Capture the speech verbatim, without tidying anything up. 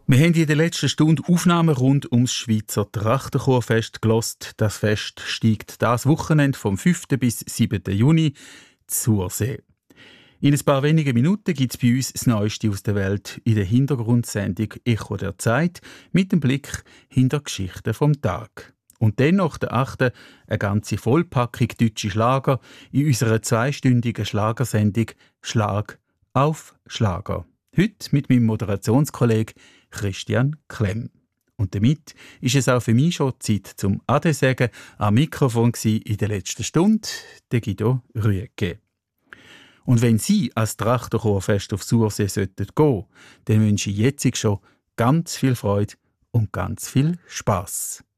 Wir haben in der letzten Stunde Aufnahmen rund ums Schweizer Trachtenchorfest gelost. Das Fest steigt das Wochenende vom fünften bis siebten Juni zur See. In ein paar wenigen Minuten gibt es bei uns das Neueste aus der Welt in der Hintergrundsendung «Echo der Zeit» mit dem Blick hinter die Geschichten vom Tag. Und dann nach der achten eine ganze Vollpackung deutsche Schlager in unserer zweistündigen Schlagersendung «Schlag auf Schlager». Heute mit meinem Moderationskollegen Christian Klemm. Und damit ist es auch für mich schon Zeit zum Ade sagen. Am Mikrofon war in der letzten Stunde der Guido Rüegge. Und wenn Sie als Trachtenchorfest auf Sursee sollten gehen, dann wünsche ich jetzt schon ganz viel Freude und ganz viel Spass.